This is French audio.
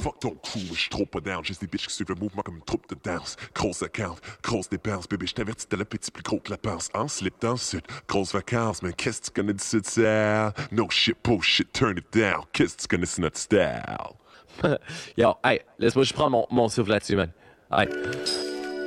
fuck ton crew, j'suis trop pas down. Juste des bitches qui suivent le mouvement comme une troupe de danse. Grosse account, grosse dépense, bébé, j't'avertis, t'as l'appétit plus gros que la pince. En slip dans le sud, grosse vacances, mais qu'est-ce que tu connais du sud, ça? No shit, bullshit, turn it down. Qu'est-ce que tu connais, c'est notre style. Yo, hey, laisse-moi juste prendre mon souffle là-dessus, man. Hey.